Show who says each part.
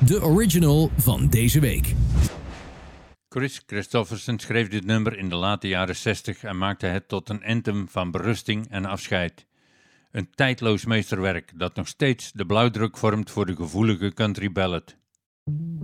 Speaker 1: de original van deze week.
Speaker 2: Chris Christofferson schreef dit nummer in de late jaren 60 en maakte het tot een anthem van berusting en afscheid. Een tijdloos meesterwerk dat nog steeds de blauwdruk vormt voor de gevoelige country ballad.